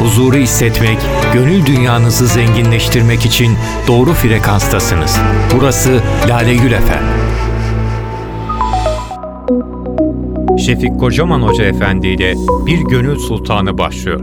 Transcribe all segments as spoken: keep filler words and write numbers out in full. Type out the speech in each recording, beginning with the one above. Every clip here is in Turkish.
huzuru hissetmek, gönül dünyanızı zenginleştirmek için doğru frekanstasınız. Burası Lale Gül F M. Şefik Kocaman Hoca Efendi ile Bir Gönül Sultanı başlıyor.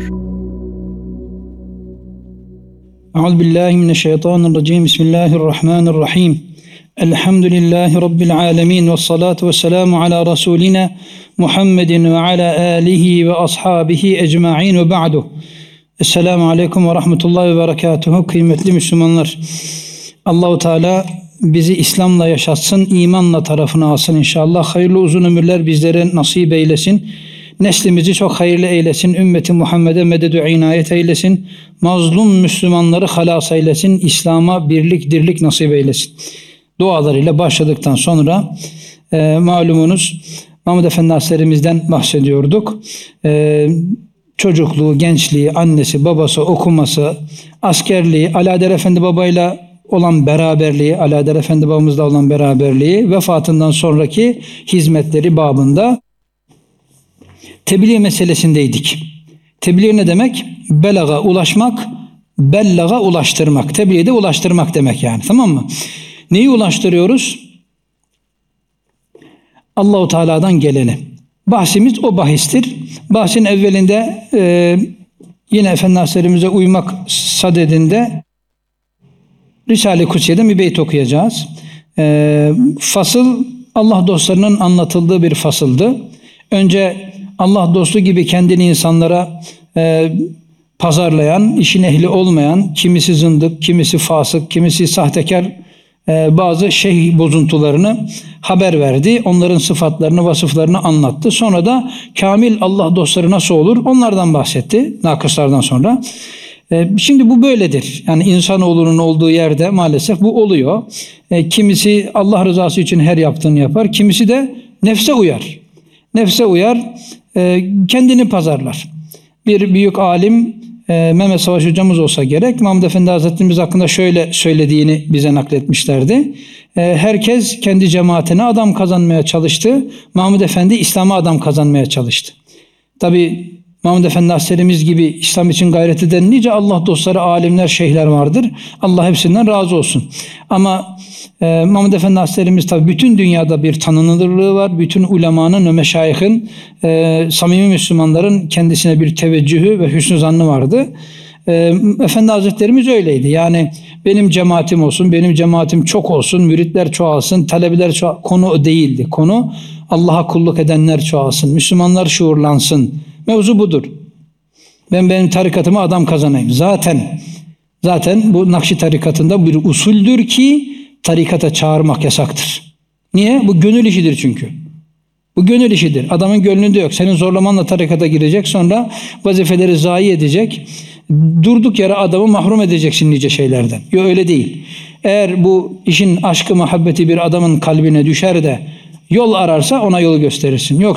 Euzubillahimineşşeytanirracim. Bismillahirrahmanirrahim. Elhamdülillahi Rabbil alemin. Ve salatu ve selamu ala Resulina Muhammedin ve ala alihi ve ashabihi ecma'in ve ba'du. Esselamu aleyküm ve rahmetullahi ve berekatuhu. Kıymetli Müslümanlar, Allah-u Teala bizi İslam'la yaşatsın, imanla tarafına alsın inşallah. Hayırlı uzun ömürler bizlere nasip eylesin. Neslimizi çok hayırlı eylesin. Ümmeti Muhammed'e mededü inayet eylesin. Mazlum Müslümanları halas eylesin. İslam'a birlik, dirlik nasip eylesin. Dualarıyla başladıktan sonra e, malumunuz Mahmud Efendi Hazretlerimizden bahsediyorduk. E, çocukluğu, gençliği, annesi, babası, okuması, askerliği, Alaeddin Efendi babayla olan beraberliği, Alaeddin Efendi babamızla olan beraberliği, vefatından sonraki hizmetleri babında tebliğ meselesindeydik. Tebliğ ne demek? Belaga ulaşmak, bellaga ulaştırmak. Tebliğde ulaştırmak demek yani, tamam mı? Neyi ulaştırıyoruz? Allah-u Teala'dan geleni. Bahsimiz o bahistir. Bahsin evvelinde e, yine Efendi Hazretlerimize uymak sadedinde Risale-i Kutsiye'den bir beyt okuyacağız. E, fasıl Allah dostlarının anlatıldığı bir fasıldı. Önce Allah dostu gibi kendini insanlara e, pazarlayan, işin ehli olmayan, kimisi zındık, kimisi fasık, kimisi sahtekar e, bazı şeyh bozuntularını haber verdi. Onların sıfatlarını, vasıflarını anlattı. Sonra da kamil Allah dostları nasıl olur? Onlardan bahsetti, nakıslardan sonra. E, şimdi bu böyledir. Yani insanoğlunun olduğu yerde maalesef bu oluyor. E, kimisi Allah rızası için her yaptığını yapar, kimisi de nefse uyar. Nefse uyar, kendini pazarlar. Bir büyük alim, Mehmet Savaş hocamız olsa gerek, Mahmud Efendi Hazretlerimiz hakkında şöyle söylediğini bize nakletmişlerdi. Herkes kendi cemaatine adam kazanmaya çalıştı. Mahmud Efendi İslam'a adam kazanmaya çalıştı. Tabi Mahmud Efendi Hazretlerimiz gibi İslam için gayret eden nice Allah dostları, alimler, şeyhler vardır. Allah hepsinden razı olsun. Ama e, Mahmud Efendi Hazretlerimiz tabi bütün dünyada bir tanınırlığı var. Bütün ulemanın ve meşayihin, e, samimi Müslümanların kendisine bir teveccühü ve hüsnü zannı vardı. E, Efendi Hazretlerimiz öyleydi. Yani benim cemaatim olsun, benim cemaatim çok olsun, müritler çoğalsın, talebeler çoğalsın. Konu o değildi. Konu Allah'a kulluk edenler çoğalsın, Müslümanlar şuurlansın. Mevzu budur. Ben benim tarikatıma adam kazanayım. Zaten zaten bu Nakşi tarikatında bir usuldür ki tarikata çağırmak yasaktır. Niye? Bu gönül işidir çünkü. Bu gönül işidir. Adamın gönlünde yok. Senin zorlamanla tarikata girecek, sonra vazifeleri zayi edecek. Durduk yere adamı mahrum edeceksin nice şeylerden. Yok, öyle değil. Eğer bu işin aşkı, muhabbeti bir adamın kalbine düşer de yol ararsa ona yol gösterirsin. Yoksa